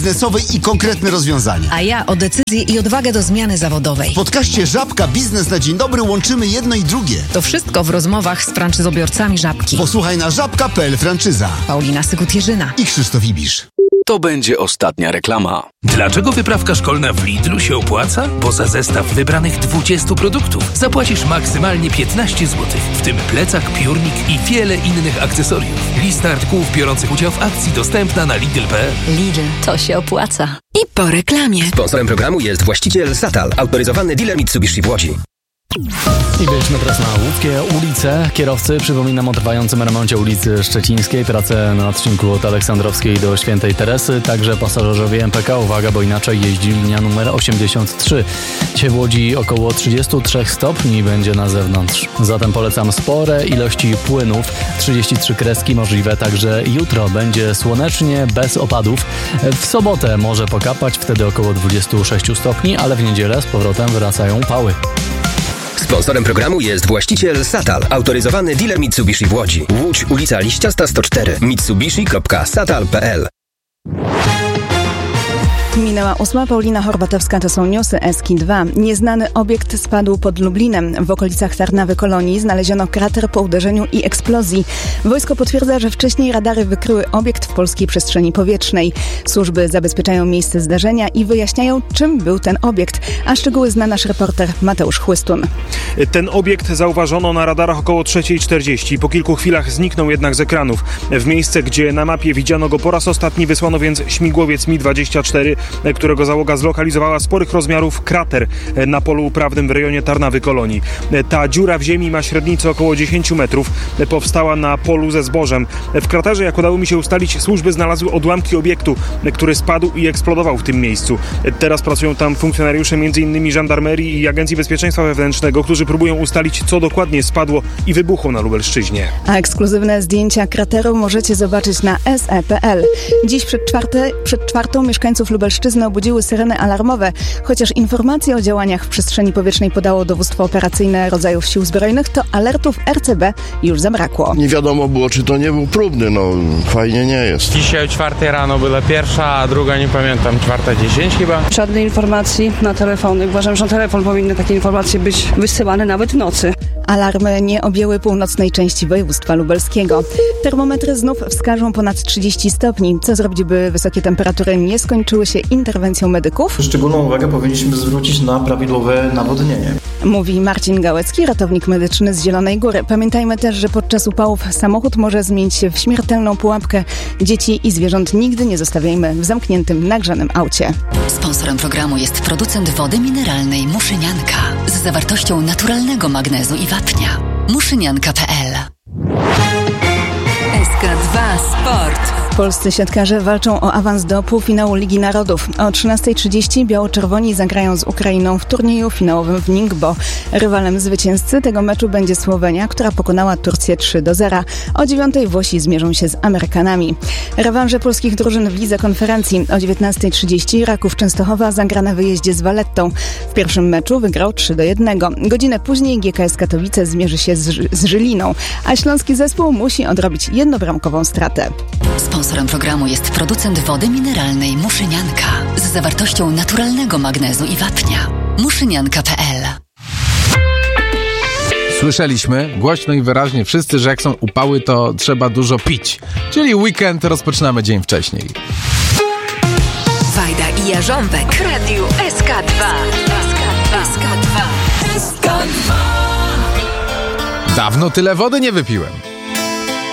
biznesowej i konkretne rozwiązania. A ja o decyzję i odwagę do zmiany zawodowej. W podcaście Żabka Biznes na Dzień Dobry łączymy jedno i drugie. To wszystko w rozmowach z franczyzobiorcami Żabki. Posłuchaj na żabka.pl franczyza. Paulina Sykut-Jerzyna I Krzysztof Ibisz. To będzie ostatnia reklama. Dlaczego wyprawka szkolna w Lidlu się opłaca? Bo za zestaw wybranych 20 produktów zapłacisz maksymalnie 15 zł, w tym plecak, piórnik i wiele innych akcesoriów. Lista artykułów biorących udział w akcji dostępna na Lidl.pl. Lidl, to się opłaca. I po reklamie. Sponsorem programu jest właściciel Satal, autoryzowany dealer Mitsubishi w Łodzi. I byliśmy teraz na Łódzkie ulice. Kierowcy, przypominam o trwającym remoncie ulicy Szczecińskiej, prace na odcinku od Aleksandrowskiej do Świętej Teresy, także pasażerowie MPK, uwaga, bo inaczej jeździ linia numer 83. Dzisiaj w Łodzi około 33 stopni będzie na zewnątrz. Zatem polecam spore ilości płynów, 33 kreski możliwe, także jutro będzie słonecznie, bez opadów. W sobotę może pokapać, wtedy około 26 stopni, ale w niedzielę z powrotem wracają upały. Sponsorem programu jest właściciel Satal, autoryzowany dealer Mitsubishi w Łodzi. Łódź, ulica Liściasta 104, mitsubishi.satal.pl. Minęła 8. Paulina Horbatowska, to są newsy Eski-2. Nieznany obiekt spadł pod Lublinem. W okolicach Tarnawy Kolonii znaleziono krater po uderzeniu i eksplozji. Wojsko potwierdza, że wcześniej radary wykryły obiekt w polskiej przestrzeni powietrznej. Służby zabezpieczają miejsce zdarzenia i wyjaśniają, czym był ten obiekt. A szczegóły zna nasz reporter Mateusz Chłystun. Ten obiekt zauważono na radarach około 3:40. Po kilku chwilach zniknął jednak z ekranów. W miejsce, gdzie na mapie widziano go po raz ostatni, wysłano więc śmigłowiec Mi-24, którego załoga zlokalizowała sporych rozmiarów krater na polu uprawnym w rejonie Tarnawy Kolonii. Ta dziura w ziemi ma średnicę około 10 metrów. Powstała na polu ze zbożem. W kraterze, jak udało mi się ustalić, służby znalazły odłamki obiektu, który spadł i eksplodował w tym miejscu. Teraz pracują tam funkcjonariusze m.in. Żandarmerii i Agencji Bezpieczeństwa Wewnętrznego, którzy próbują ustalić, co dokładnie spadło i wybuchło na Lubelszczyźnie. A ekskluzywne zdjęcia krateru możecie zobaczyć na se.pl. Dziś przed czwartą mieszkańców Lubelszczyzny obudziły syreny alarmowe. Chociaż informacje o działaniach w przestrzeni powietrznej podało Dowództwo Operacyjne Rodzajów Sił Zbrojnych, to alertów RCB już zabrakło. Nie wiadomo było, czy to nie był próbny. Fajnie nie jest. Dzisiaj o 4 rano była pierwsza, a druga nie pamiętam, 4:10 chyba. Żadnej informacji na telefony. Uważam, że na telefon powinny takie informacje być wysyłane nawet w nocy. Alarmy nie objęły północnej części województwa lubelskiego. Termometry znów wskażą ponad 30 stopni. Co zrobić, by wysokie temperatury nie skończyły się interwencją medyków? Szczególną uwagę powinniśmy zwrócić na prawidłowe nawodnienie. Mówi Marcin Gałecki, ratownik medyczny z Zielonej Góry. Pamiętajmy też, że podczas upałów samochód może zmienić się w śmiertelną pułapkę. Dzieci i zwierząt nigdy nie zostawiajmy w zamkniętym, nagrzanym aucie. Sponsorem programu jest producent wody mineralnej Muszynianka z zawartością naturalnego magnezu i wapnia. Muszynianka.pl. SK2 Sport. Polscy siatkarze walczą o awans do półfinału Ligi Narodów. O 13:30 biało-czerwoni zagrają z Ukrainą w turnieju finałowym w Ningbo. Rywalem zwycięzcy tego meczu będzie Słowenia, która pokonała Turcję 3-0. O 9:00 Włosi zmierzą się z Amerykanami. Rewanże polskich drużyn w Lidze Konferencji. O 19:30 Raków Częstochowa zagra na wyjeździe z Valettą. W pierwszym meczu wygrał 3-1. Godzinę później GKS Katowice zmierzy się z Żyliną, a śląski zespół musi odrobić jednobramkową stratę. Sponsorem programu jest producent wody mineralnej Muszynianka z zawartością naturalnego magnezu i wapnia. Muszynianka.pl. Słyszeliśmy głośno i wyraźnie wszyscy, że jak są upały, to trzeba dużo pić. Czyli weekend rozpoczynamy dzień wcześniej. Wajda i Jarząbek. Radio SK2. SK2. Dawno tyle wody nie wypiłem.